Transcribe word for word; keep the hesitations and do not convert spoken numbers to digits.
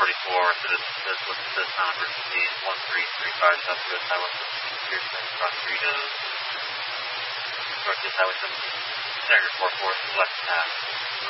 forty-four, so this, this, this, this sound emergency, one three three five Southwest Highway seventeen, Pearson, cross street of Northeast Highway seventeen, Stagger four four, left half.